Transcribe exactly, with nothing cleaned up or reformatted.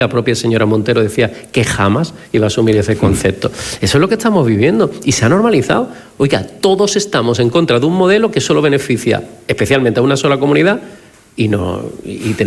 La propia señora Montero decía que jamás iba a asumir ese concepto. Eso es lo que estamos viviendo y se ha normalizado. Oiga, todos estamos en contra de un modelo que solo beneficia especialmente a una sola comunidad y, no, y tenemos